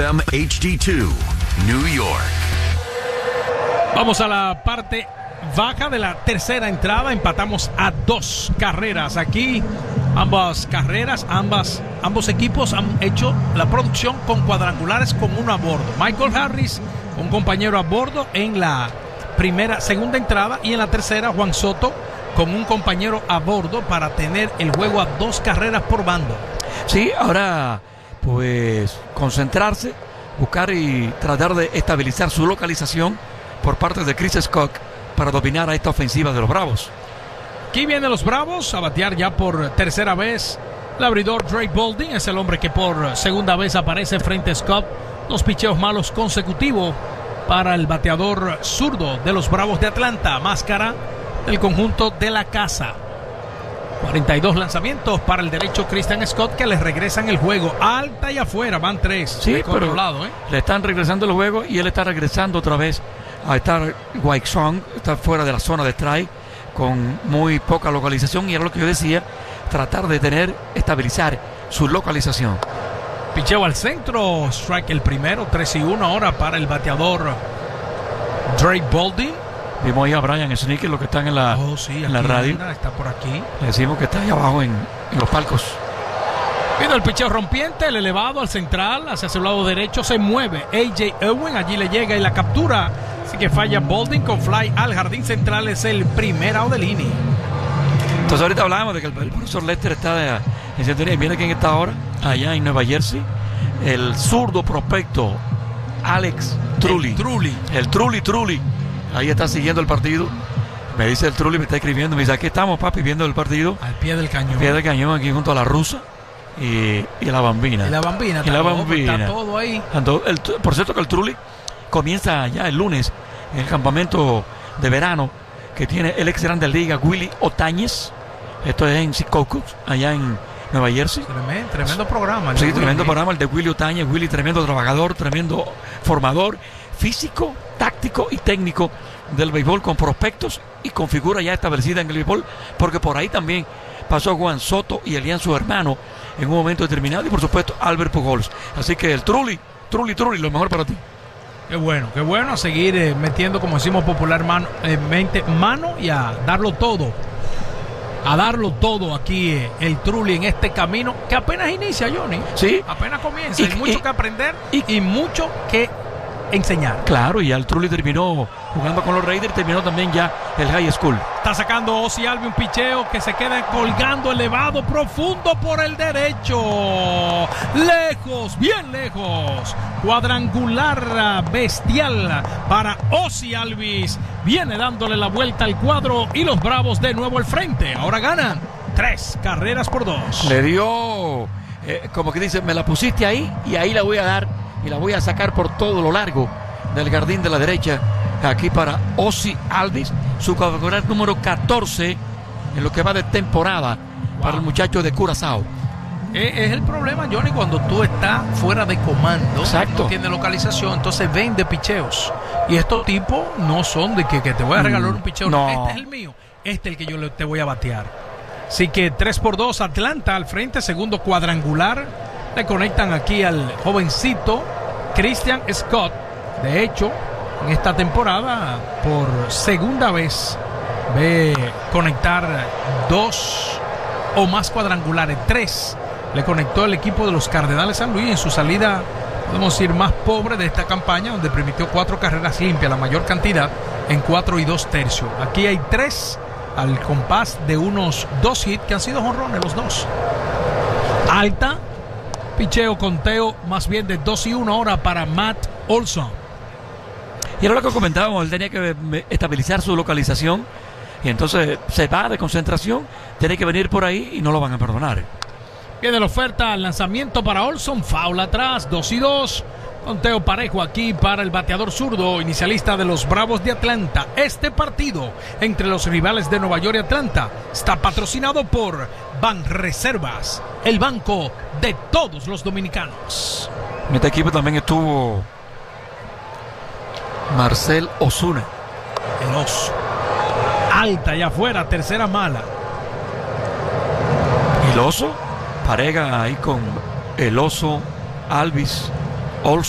FM HD2, New York. Vamos a la parte baja de la tercera entrada. Empatamos a 2 carreras. Aquí ambos equipos han hecho la producción con cuadrangulares con uno a bordo. Michael Harris, un compañero a bordo en la segunda entrada, y en la tercera Juan Soto con un compañero a bordo para tener el juego a 2 carreras por bando. Sí, ahora pues concentrarse, buscar y tratar de estabilizar su localización por parte de Chris Scott para dominar a esta ofensiva de los Bravos. Aquí vienen los Bravos a batear ya por tercera vez. El abridor Drake Balding es el hombre que por segunda vez aparece frente a Scott. 2 picheos malos consecutivos para el bateador zurdo de los Bravos de Atlanta. Máscara del conjunto de la casa. 42 lanzamientos para el derecho Christian Scott, que les regresan el juego. Alta y afuera, van 3. Sí, pero le están regresando el juego y él está regresando otra vez a estar White Song, está fuera de la zona de strike con muy poca localización, y era lo que yo decía, tratar de estabilizar su localización. Picheo al centro, strike el primero, 3-1 ahora para el bateador Drake Balding. Vimos ahí a Brian Sneaker, lo que están en la, en la radio. Está por aquí. Le decimos que está ahí abajo en los palcos. Pido el picheo rompiente, el elevado al central, hacia su lado derecho, se mueve A.J. Owen, allí le llega y la captura. Así que falla Balding con fly al jardín central, es el primer out del inning. Entonces ahorita hablábamos de que el profesor Lester está en sintonía. Mira quién está ahora, allá en Nueva Jersey. El zurdo prospecto Alex Trulli. El Trulli. Ahí está siguiendo el partido. Me dice el Trulli, me está escribiendo, me dice: aquí estamos, papi, viendo el partido. Al pie del cañón. Aquí junto a la rusa y la bambina. Está todo ahí. Por cierto que el Trulli comienza ya el lunes en el campamento de verano que tiene el ex grande liga Willy Otañez. Esto es en Secaucus, allá en Nueva Jersey. Tremendo programa. Sí, tremendo programa el de Willy Otañez. Willy, tremendo trabajador, tremendo formador físico, táctico y técnico del béisbol, con prospectos y con figura ya establecida en el béisbol, porque por ahí también pasó Juan Soto y Elian, su hermano, en un momento determinado, y por supuesto Albert Pujols. Así que el Trulli, lo mejor para ti. Qué bueno, a seguir metiendo, como decimos popularmente, mano, y a darlo todo. A darlo todo aquí el Trulli en este camino que apenas inicia, Johnny. Sí. Apenas comienza. Hay mucho que aprender y mucho que enseñar. Claro, y ya el Trulli terminó jugando con los Raiders, terminó también ya el high school. Está sacando Ozzie Albies un picheo que se queda colgando, elevado, profundo por el derecho. Lejos, bien lejos. Cuadrangular bestial para Ozzie Albies. Viene dándole la vuelta al cuadro y los Bravos de nuevo al frente. Ahora ganan 3 carreras por 2. Le dio, como que dice, me la pusiste ahí y ahí la voy a dar. Y la voy a sacar por todo lo largo del jardín de la derecha. Aquí para Ozzie Albies, su cuadrangular número 14 en lo que va de temporada. Para el muchacho de Curazao. Es el problema, Johnny, cuando tú estás fuera de comando. Exacto. No tiene localización, entonces vende picheos. Y estos tipos no son de que te voy a regalar un picheo. No. Este es el mío. Este es el que yo te voy a batear. Así que 3-2, Atlanta al frente, segundo cuadrangular. Le conectan aquí al jovencito Christian Scott. De hecho, en esta temporada, por segunda vez, ve conectar 2 o más cuadrangulares. 3 le conectó el equipo de los Cardenales San Luis en su salida, podemos decir, más pobre de esta campaña, donde permitió 4 carreras limpias, la mayor cantidad, en 4 2/3. Aquí hay 3 al compás de unos 2 hits que han sido jonrones los 2. Alta. Picheo, conteo más bien de 2-1 ahora para Matt Olson. Y era lo que comentábamos, él tenía que estabilizar su localización, y entonces se va de concentración, tiene que venir por ahí y no lo van a perdonar. Viene la oferta al lanzamiento para Olson, foul atrás, 2-2. Conteo parejo aquí para el bateador zurdo, inicialista de los Bravos de Atlanta. Este partido entre los rivales de Nueva York y Atlanta está patrocinado por Banreservas, el banco de todos los dominicanos. En este equipo también estuvo Marcell Ozuna. El oso. Alta y afuera, tercera mala. Y el oso, pareja ahí con el oso Albies. Olson.